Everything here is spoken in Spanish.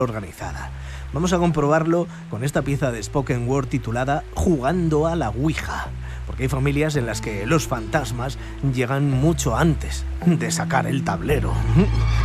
organizada. Vamos a comprobarlo con esta pieza de spoken word titulada Jugando a la Ouija, porque hay familias en las que los fantasmas llegan mucho antes de sacar el tablero.